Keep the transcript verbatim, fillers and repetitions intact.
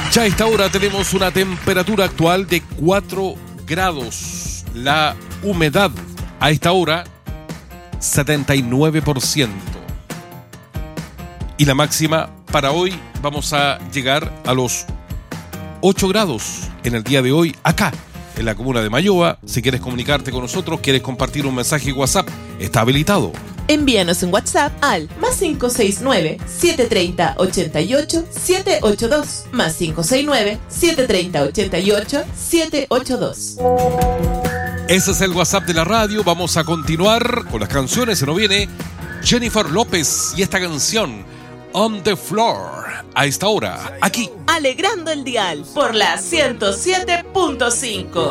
Ya a esta hora tenemos una temperatura actual de cuatro grados. La humedad a esta hora, setenta y nueve por ciento. Y la máxima para hoy vamos a llegar a los ocho grados en el día de hoy acá en la comuna de Mayoa. Si quieres comunicarte con nosotros, quieres compartir un mensaje WhatsApp, está habilitado. Envíanos un WhatsApp al más cinco seis nueve, siete tres cero, ocho ocho, siete ocho dos, más cinco seis nueve, siete tres cero, ocho ocho, siete ocho dos. Ese es el WhatsApp de la radio. Vamos a continuar con las canciones. Se nos viene Jennifer López y esta canción On the Floor a esta hora, aquí Alegrando el dial por la ciento siete punto cinco.